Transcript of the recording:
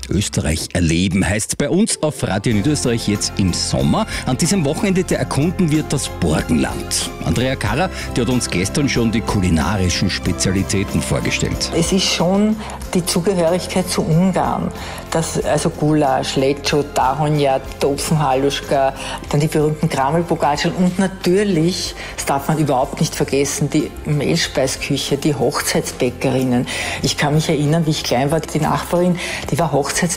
Österreich erleben, heißt bei uns auf Radio Niederösterreich jetzt im Sommer. An diesem Wochenende erkunden wir das Burgenland. Andrea Karrer, die hat uns gestern schon die kulinarischen Spezialitäten vorgestellt. Es ist schon die Zugehörigkeit zu Ungarn. Also Gulasch, Lecco, Tahonjad, Topfenhaluschka, dann die berühmten Krammelpogačal und natürlich, das darf man überhaupt nicht vergessen, die Mehlspeisküche, die Hochzeitsbäckerinnen. Ich kann mich erinnern, wie ich klein war, die Nachbarin, die war Hochzeitsbäckerin